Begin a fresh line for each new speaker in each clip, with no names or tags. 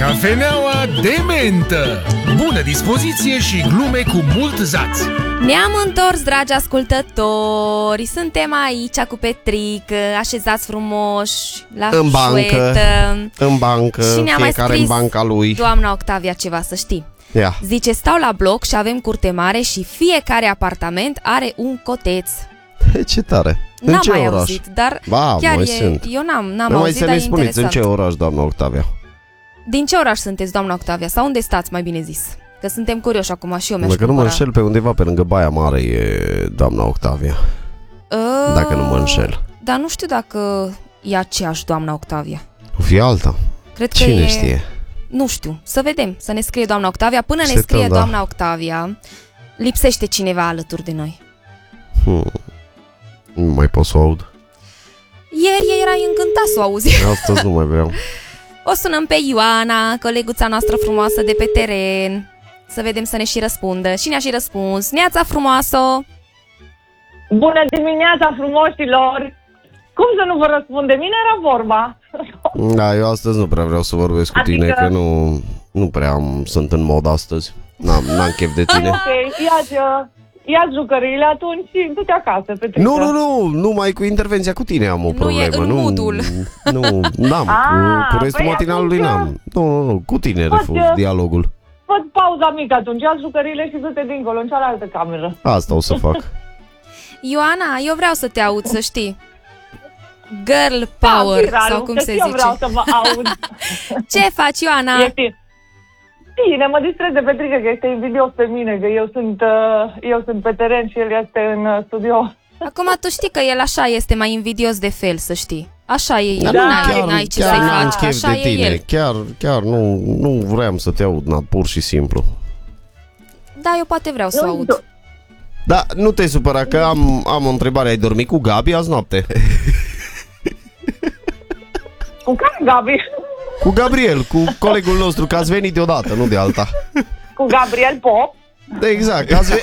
Cafeneaua de mentă. Bună dispoziție și glume cu mult zaț.
Ne-am întors, dragi ascultători. Suntem aici cu Petric, așezați frumoși la
în
șuetă.
În bancă,
și ne-a
fiecare
mai scris
în banca lui.
doamna Octavia ceva, să știi.
Ia.
Zice, stau la bloc și avem curte mare și fiecare apartament are un coteț.
Ce tare.
N-am
în ce
mai
oraș?
auzit, dar chiar
mai
e,
sunt.
eu n-am
Mai
auzit,
să
dar
ne
e
spuneți în
interesant.
ce oraș, doamna Octavia?
Din ce oraș sunteți, doamna Octavia? Sau unde stați, mai bine zis? Că suntem curioși acum și eu mi-aș
Că nu mă
cumpăra.
înșel, pe undeva pe lângă Baia Mare e doamna Octavia. Dacă nu mă înșel.
Dar nu știu dacă e aceeași doamna Octavia.
O fi alta.
Cred că
Cine
e...
știe?
Nu știu, să vedem, să ne scrie doamna Octavia. Până ne
Setăm,
scrie
da.
doamna Octavia, lipsește cineva alături de noi.
Nu mai pot să o aud.
Ieri erai încântat să o auzi.
Astăzi nu mai vreau.
O sunăm pe Ioana, coleguța noastră frumoasă de pe teren. Să vedem să ne și răspundă. Și ne-a și răspuns. Neața frumoasă!
Bună dimineața, frumoșilor! Cum să nu vă răspund? De mine era vorba.
Da, eu astăzi nu prea vreau să vorbesc cu tine, că nu prea sunt în mod astăzi. N-am chef de tine.
Ok, ia-ți jucăriile atunci și du-te acasă, Petrica.
Nu, numai cu intervenția cu tine am o problemă.
Nu e în mood-ul.
N-am, cu restul
păi
matinalului
atunci-
n-am. Nu, cu tine refuz dialogul.
Fă pauza mică atunci, ia-ți jucăriile și du-te dincolo, în cealaltă cameră.
Asta o să fac.
Ioana, eu vreau să te aud, să știi. Girl power, sau cum se
Eu
zice.
vreau să vă aud.
Ce faci, Ioana?
Bine, mă distrez de Petrica, că este invidios pe mine, că eu sunt pe teren și el este în studio.
Acum tu știi că el așa este mai invidios de fel, să știi. Așa e el, n-ai ce
chiar
să-i
n-am
faci,
chef
așa
de
e
tine.
el.
Chiar nu vreau să te aud, pur și simplu.
Da, eu poate vreau să aud.
Da, nu te supăra că am o întrebare. Ai dormit cu Gabi azi noapte?
Cu care, Gabi?
Cu Gabriel, cu colegul nostru, că ați venit deodată, nu de alta.
Cu Gabriel Pop?
Exact, ați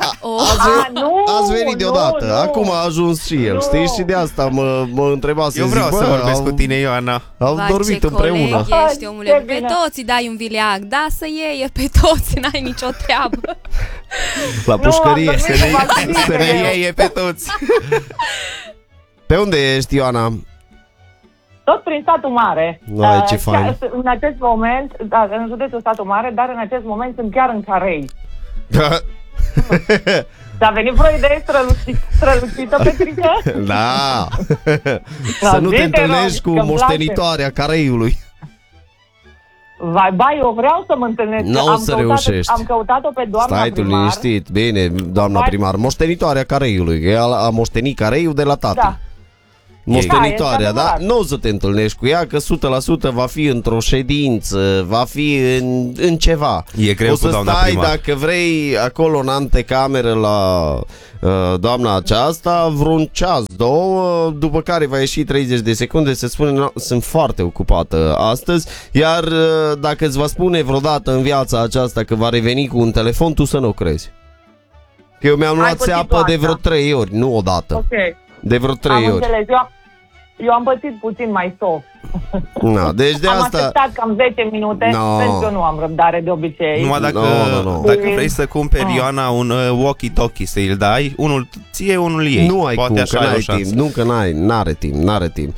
venit deodată.
nu.
Acum a ajuns și el, știi? Și de asta mă întreba să
Eu vreau să vorbesc cu tine, Ioana.
Au
Vai,
dormit
ce
împreună.
coleg ești, omule.
Ce
Pe
bine.
toți îi dai un vileag. Da, să iei pe toți, n-ai nicio treabă.
La pușcărie.
am dormit cu Vasilii,
Să ne
eu.
E pe toți.
Pe unde ești, Ioana?
Tot prin Satul Mare.
Ai, ce fain.
În acest moment, în județul Satul Mare, dar în acest moment sunt chiar în Carei.
Da.
Ți-a venit vreo idee strălucită, Petrica?
Da. Să nu te întâlnești cu moștenitoarea Careiului.
Eu vreau să mă întâlnesc.
Nu o să reușești.
Am căutat-o pe doamna
Stai tu
primar.
liniștit. Bine, doamna primar. Moștenitoarea Careiului. Că ea a moștenit Careiul de la tati.
Da.
Moștenitoarea,
Da,
da?
este
Nu o să te întâlnești cu ea, că 100% va fi într-o ședință, va fi în ceva.
E greu
o să
cu doamna
stai,
primar.
dacă vrei, acolo în antecameră la doamna aceasta, vreun ceas, două, după care va ieși 30 de secunde, se spune, "No, sunt foarte ocupată astăzi", iar dacă îți va spune vreodată în viața aceasta că va reveni cu un telefon, tu să nu o crezi. Că eu mi-am luat
pățit
țeapă
asta.
de vreo 3 ori, nu odată.
Ok.
De vreo 3
Am
ori.
înțeles. Eu am pățit puțin mai soft.
Na, deci de
Am
asta...
așteptat cam 10 minute, pentru că eu nu am răbdare de obicei.
Numai dacă,
Nu.
dacă vrei să cumperi, Ioana, un walkie-talkie să-i dai, unul ție, unul ei.
Nu ai
Poate
cum,
așa
că
ai o
n-ai
șansă.
timp. Nu că n-are timp.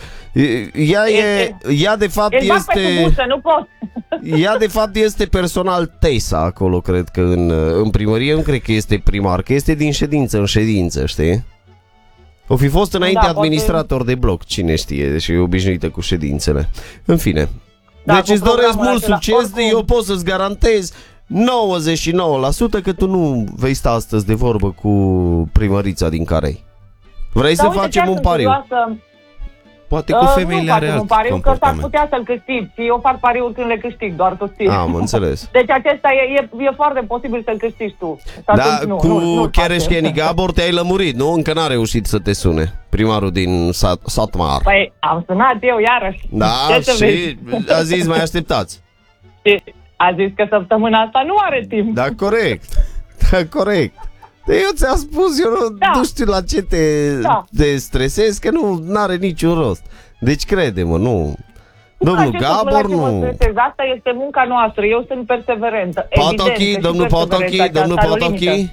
Ea de fapt
Îl bag pe
este...
subusă, nu pot.
Ea de fapt este personal Tesa acolo, cred că în primărie. Nu cred că este primar, că este din ședință în ședință, știi? O fi fost înainte administrator de bloc, cine știe, și e obișnuită cu ședințele. În fine.
Da,
Deci
cu
îți doresc
programul
mult
acela,
succes,
oricum.
eu pot să-ți garantez 99% că tu nu vei sta astăzi de vorbă cu primărița din Carei. Vrei să facem un pariu?
Poate cu femeile
nu
are
facem un
alt
pariu, că s-ar
comportament.
putea să-l câștig. Și eu fac pariuri când le câștig, doar tu știi.
Am înțeles.
Deci acesta e foarte posibil să-l câștigi tu. Și
Da,
atunci nu
Chereșcheni Gabor te-ai lămurit, nu? Încă n-a reușit să te sune primarul din Satmar.
Păi am sunat eu iarăși.
Da,
Ce să
și a zis mai așteptați.
Și a zis că săptămâna asta nu are timp.
Da, corect. Da, corect. Eu ți-am spus, eu nu știu la ce te stresezi, că nu are niciun rost. Deci crede-mă, Domnul Gabor nu.
Asta este munca noastră, eu sunt perseverentă.
Potochi, domnul Potochi, domnul Potochi.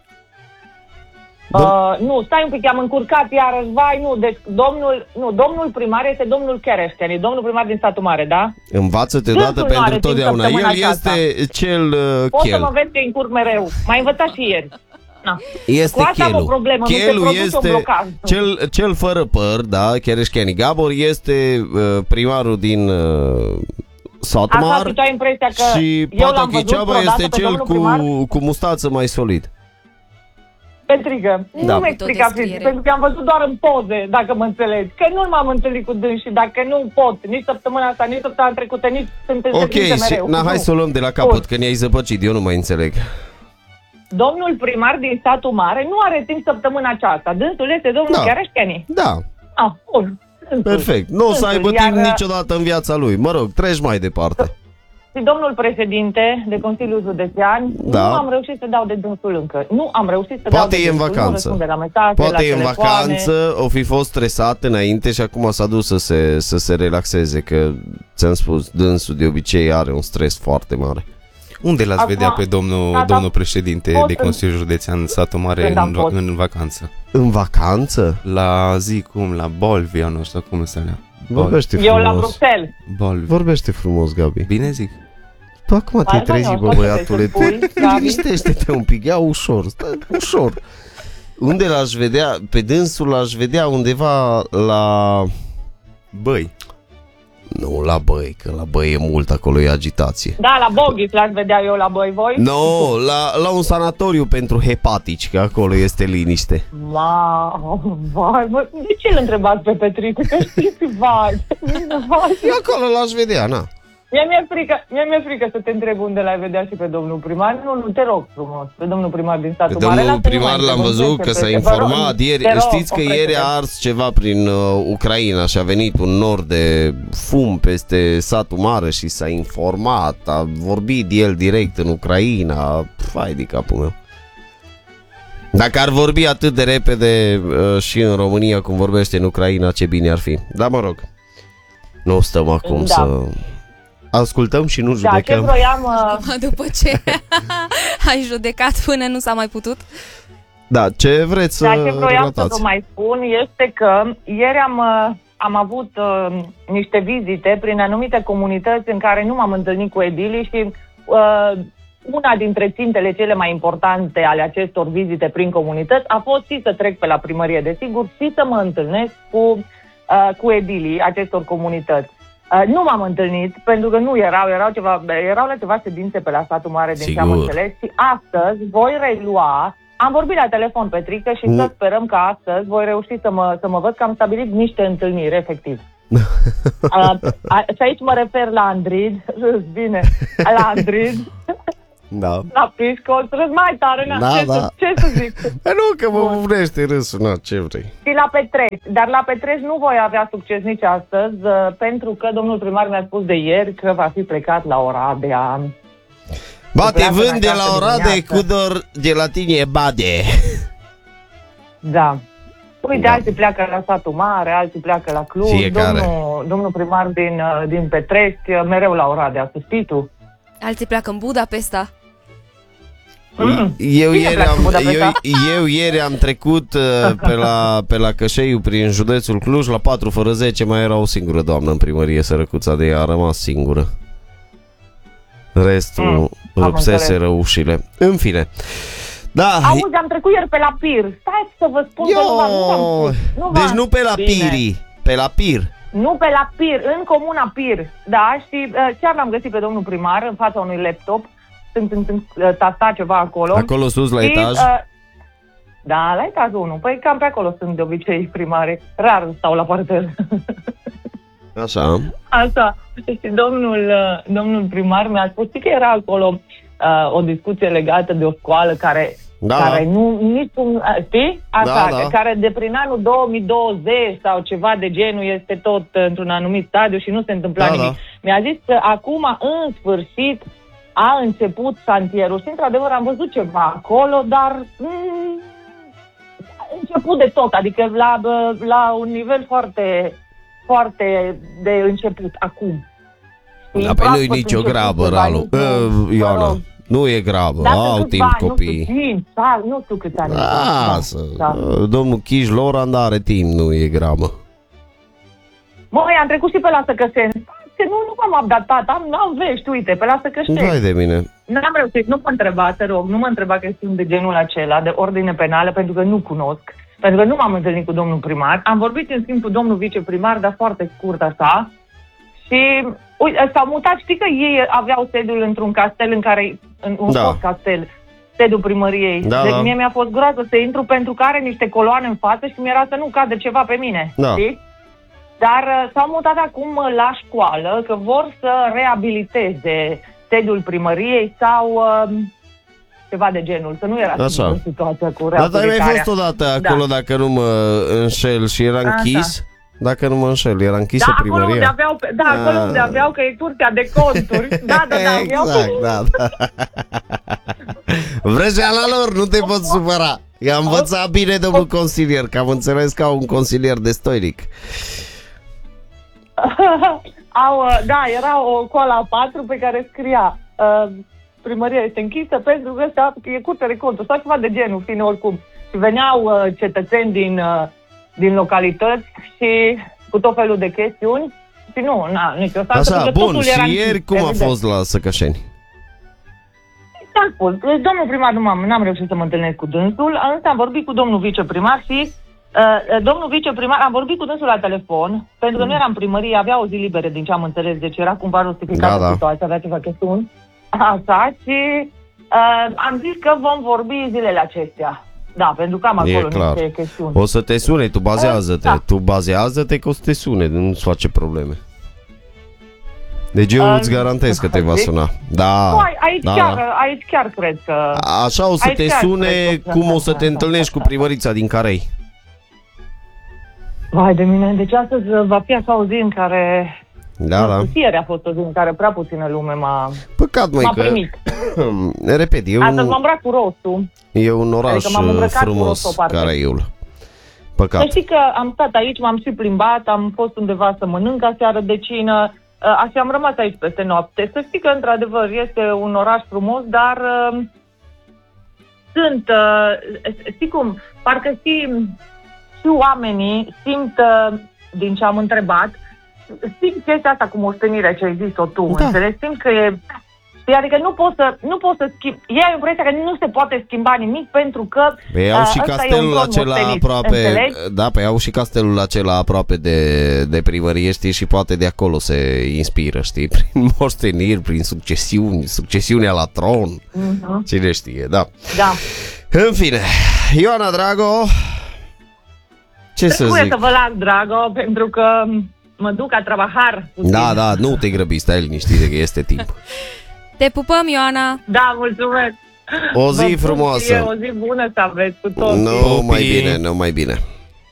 Nu, stai un pic, am încurcat iarăși, vai, nu, deci domnul primar este domnul Kereșcheni, domnul primar din satul mare, da?
Învață-te odată pentru totdeauna, el este cel
Poți să
chel.
mă vezi că încurc mereu, m-ai învățat și ieri. Na.
Este
Cu asta am o
chelul.
problemă,
Chelul
nu se produce un
este
blocaj.
cel fără păr, da, Kereșcheni Gabor este primarul din satul
Așa,
mare
și tu ai impresia că
și
eu l-am
Potochi
văzut
Ceaba
vreodată
este
pe
cel
domnul primar?
cu mustață mai solid.
Petrică,
Da.
nu-mi explicați, pentru că am văzut doar în poze, dacă mă înțelegi, că nu m-am întâlnit cu dâns și dacă nu pot, nici săptămâna asta, nici săptămâna trecută, nici sunt în
Ok,
ședințe
și,
mereu.
hai să o luăm de la capăt, că ne-ai zăpăcit, eu nu mai înțeleg.
Domnul primar din satul mare nu are timp săptămâna aceasta, dânsul este domnul
Da.
Kereșcheni.
Da,
Bun. Dânsul.
perfect. Nu o să aibă
Iar,
timp niciodată în viața lui. Mă rog, treci mai departe.
Și domnul președinte de Consiliul Județean,
Da.
nu am reușit să dau de dânsul încă. Nu am reușit să dau
Poate
de
e în
dânsul, nu
vacanță.
răspunde la mesaje,
Poate
la
e în
telefoane.
vacanță, o fi fost stresat înainte și acum s-a dus să se relaxeze, că ți-am spus, dânsul de obicei are un stres foarte mare.
Unde l-ați
Acum,
vedea pe domnul președinte
pot
de
să-
Consiliul Județean Satul Mare
Când am fost.
în vacanță?
În vacanță?
La la Bolvia, nu știu cum se lea.
Vorbește
Eu la
frumos.
Bruxelles.
Bolvia.
Vorbește frumos, Gabi.
Bine zic?
Tu acum te-ai
Hai,
trezit,
hai,
bă,
nu,
băiatule.
poate să spui,
Te
Gabi.
liniștește-te un pic, ia ușor, stai ușor. Unde l-aș vedea? Pe dânsul l-aș vedea undeva la...
Băi.
Nu, la Băi, că la Băi e mult, acolo e agitație.
Da, la Boghis l-aș vedea eu la Băi, voi?
Nu, la un sanatoriu pentru hepatici, că acolo este liniște.
Vai, de ce îl întrebați pe Petricu? Că știți, vai.
Eu acolo l-aș vedea, na.
Mie mi-e frică să te întreb unde l-ai vedea și pe domnul primar. Nu, te rog frumos, pe domnul primar din
Pe
satul mare.
domnul primar l-am văzut că s-a informat ieri. Știți că ieri a ars ceva prin Ucraina și a venit un nor de fum peste satul mare și s-a informat, a vorbit el direct în Ucraina. Fai de capul meu. Dacă ar vorbi atât de repede și în România cum vorbește în Ucraina, ce bine ar fi. Dar mă rog, nu stăm acum
Da.
să ascultăm și nu
Da, ce
judecăm.
vroiam...
După ce ai judecat până nu s-a mai putut.
Da, ce vreți să
Da, ce vroiam să
relatați?
vă mai spun este că ieri am avut niște vizite prin anumite comunități în care nu m-am întâlnit cu edilii și una dintre țintele cele mai importante ale acestor vizite prin comunități a fost și să trec pe la primărie, desigur, și să mă întâlnesc cu edilii acestor comunități. Nu m-am întâlnit pentru că nu erau la ceva ședințe pe la satul mare din ce am
Sigur.
înțeles și astăzi voi relua. Am vorbit la telefon, Petrică, și să sperăm că astăzi voi reuși să mă văd că am stabilit niște întâlniri, efectiv. Și aici mă refer la Andrid, râs bine, la Andrid,
Da.
la Pisco, râs mai tare, ce să zic.
Nu, că mă unește râsul, na, ce vrei.
Și la Petrești, dar la Petrești nu voi avea succes nici astăzi, pentru că domnul primar mi-a spus de ieri că va fi plecat la Oradea.
Bate
Pleacă
vânt de
în
la
această
Oradea,
dimineață.
cu dor de la tine bade.
Da. Uite,
Da.
alții pleacă la satul mare, alții pleacă la Cluj.
Fiecare.
Domnul primar din Petrești, mereu la Oradea, să știi tu.
Alții pleacă în Budapesta.
Eu
Cine
ieri,
pleacă în Budapesta?
eu ieri am trecut pe la Cășeiu prin județul Cluj, la 4 fără 10 mai era o singură doamnă în primărie, sărăcuța de ea a rămas singură. Restul rupseseră ușile. În fine. Da.
Auzi, am trecut ieri pe la Pir. Stai să vă spun că
Deci nu pe la
Bine.
Piri, pe la Pir.
Nu pe la Pir, în comuna Pir. Da, și chiar l-am găsit pe domnul primar în fața unui laptop. Tasta ceva acolo.
Acolo sus la
Și,
etaj.
da, la etajul 1. Păi cam pe acolo sunt de obicei primare. Rar stau la parter.
Așa.
Asta. Și domnul primar mi-a spus că era acolo o discuție legată de o școală care nu, niciun, știi? Așa,
Da.
care de prin anul 2020 sau ceva de genul este tot într-un anumit stadiu și nu se întâmpla nimic.
Da.
Mi-a zis că acum, în sfârșit, a început șantierul și, într-adevăr, am văzut ceva acolo, dar început de tot, adică la un nivel foarte, foarte de început, acum.
Dar pe nu-i nicio grabă, Ralu. Ioana, nu e grabă, au timp copiii.
Nu știu câți ani.
Lasă, domnul Chiș Loran are timp, nu e grabă.
Măi, am trecut și pe la Săcășeni. Nu m-am updatat, am vești, uite, pe la Săcășeni.
Vai de mine.
N-am reușit, nu mă întreba, te rog, nu mă întreba chestiuni de genul acela, de ordine penală, pentru că nu cunosc, pentru că nu m-am întâlnit cu domnul primar. Am vorbit în schimb cu domnul viceprimar, dar foarte scurt așa. Și uite, s-au mutat, știi că ei aveau sediul într-un castel în care, în un fost castel, sediul primăriei. Deci mie mi-a fost groază să intru pentru că are niște coloane în față și mi-era să nu cadă ceva pe mine, știi? Dar s-au mutat acum la școală, că vor să reabiliteze sediul primăriei sau ceva de genul, că nu era în situația cu reabilitarea.
Dar ai mai fost odată acolo, dacă nu mă înșel, și era închis? Dacă nu mă înșel, era închisă primăria?
Acolo unde aveau, că e curtea de conturi.
Exact, Vrăjeala lor, nu te pot supăra. I-a învățat bine domnul consilier, că am înțeles că au un consilier destoinic.
Era o coală a 4 pe care scria primăria este închisă pentru că e curtea de conturi sau ceva de genul, fiind oricum. Și veneau cetățeni din localități și cu tot felul de chestiuni și nici o stare.
Așa, bun, și ieri cum a fost la Săcășeni?
Domnul primar n-am reușit să mă întâlnesc cu dânsul, însă am vorbit cu domnul viceprimar și domnul viceprimar, am vorbit cu dânsul la telefon, pentru că nu eram primărie, avea o zi liberă din ce am înțeles, deci era cumva justificată situația, avea ceva chestiuni. Așa, și am zis că vom vorbi zilele acestea. Da, pentru că am acolo niște chestiuni.
O să te sune, tu bazează-te. Tu bazează-te că o să te sune, nu-ți face probleme. Deci eu îți garantez că te va suna. Da.
Aici chiar cred că...
Așa o să te sune cum o să te întâlnești cu primărița din Carei.
Vai de mine, deci astăzi va fi așa o zi în care... Ieri a fost o zi în care prea puțină lume m-a primit.
Repet,
astăzi m-am îmbrăcat cu rostul.
E un oraș frumos, Careiul. Păcat.
Să știi că am stat aici, m-am și plimbat, am fost undeva să mănânc aseară de cină, așa am rămas aici peste noapte. Să știi că, într-adevăr, este un oraș frumos, dar știi cum, parcă și oamenii simt, din ce am întrebat, simt chestia asta cu moștenirea ce ai zis-o tu, înțelegi? Simt că e... Adică nu poți să schimbi. E impresia că nu se poate schimba nimic pentru că
au și castelul acela aproape. Da, au și castelul acela aproape de primărie, știi, și poate de acolo se inspiră, știi, prin moșteniri, prin succesiunea la tron. Cine știe, da. În fine, Ioana Drago,
trebuie să vă las, Drago, pentru că mă duc a trabajar.
Da, nu te grăbi, stai liniștit de că este timp.
Te pupăm, Ioana!
Da, mulțumesc!
O zi frumoasă!
O zi bună să aveți cu toții!
Nu mai bine!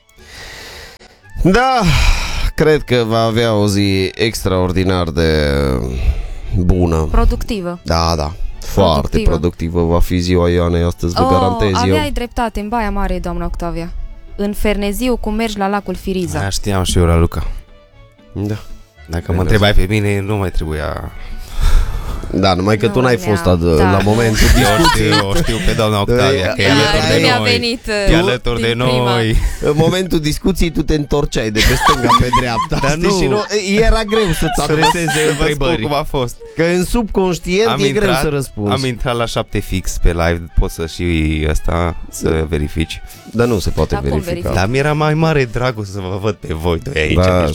Da, cred că va avea o zi extraordinar de bună.
Productivă.
Da. Foarte productivă va fi ziua Ioanei astăzi, vă garantez eu.
Aveai dreptate, în Baia Mare, doamna Octavia. În Ferneziu, cum mergi la lacul Firiza.
Da, știam și eu, Raluca.
Da.
Dacă mă întrebai pe mine, nu mai trebuia...
Da, numai că tu n-ai fost la momentul discuției.
Eu știu pe doamna Octavia că e alături de noi.
În momentul discuției tu te întorceai de pe stânga pe dreapta.
Dar nu.
Era greu să-ți adreseze întrebări.
Cum a fost.
Că în subconștient e greu să răspunzi.
Am intrat la 7 fix pe live. Poți să și asta să verifici.
Dar nu se poate verifica.
Dar mi-era mai mare dragul să vă văd pe voi doi aici.
Da,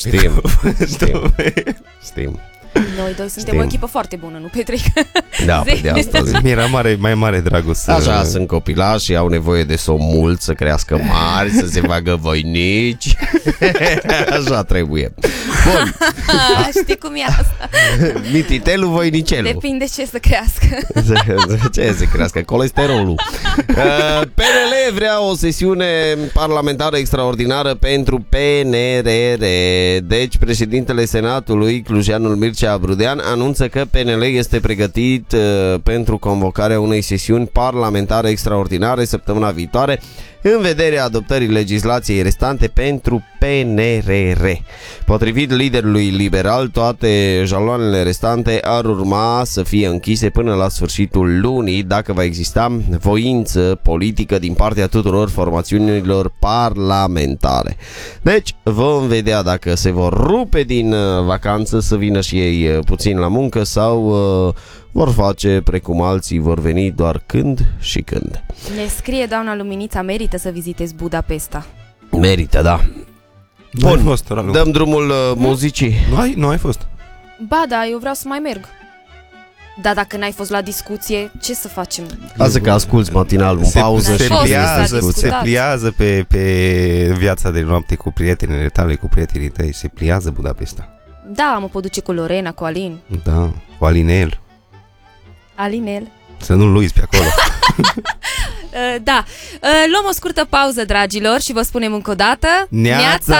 știm.
Noi doi suntem o echipă foarte bună, nu, Petric?
Da, pe de asta zic.
Mi-era mai mare dragul să...
Așa, sunt copilași și au nevoie de somn mult, să crească mari, să se facă voinici. Așa trebuie. Bun.
Știi cum e asta?
Mititelul, voinicelu.
Depinde ce să crească.
Ce să crească? Colesterolul. PNL vrea o sesiune parlamentară extraordinară pentru PNRR. Deci, președintele Senatului, Clujeanul Mircea Brudean, anunță că PNL este pregătit pentru convocarea unei sesiuni parlamentare extraordinare săptămâna viitoare în vederea adoptării legislației restante pentru PNRR. Potrivit liderului liberal, toate jaloanele restante ar urma să fie închise până la sfârșitul lunii, dacă va exista voință politică din partea tuturor formațiunilor parlamentare. Deci vom vedea dacă se vor rupe din vacanță să vină și ei puțin la muncă sau vor face precum alții vor veni doar când și când.
Ne scrie doamna Luminița, merită să vizitezi Budapesta.
Merită, da.
Nu ai fost, Ralu.
Dăm drumul muzicii.
Nu ai fost.
Ba da, eu vreau să mai merg. Da, dacă n-ai fost la discuție, ce să facem?
Lasă că asculți matinal, în pauză
se
și
pliază pe viața de noapte cu prietenele tale, cu prietenii tăi. Se pliază Budapesta.
Da, mă pot duce cu Lorena, cu Alin.
Da, cu Alinel.
Alinel.
Să nu-l uiți pe acolo.
Da, luăm o scurtă pauză, dragilor, și vă spunem încă o dată
Neața!